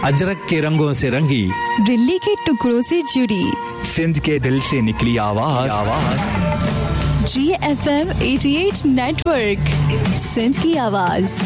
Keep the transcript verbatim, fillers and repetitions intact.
अजरक के रंगों से रंगी, दिल्ली के टुकड़ों से जुड़ी, सिंध के दिल से निकली आवाज आवाज जी एफ एम अठासी नेटवर्क, सिंध की आवाज।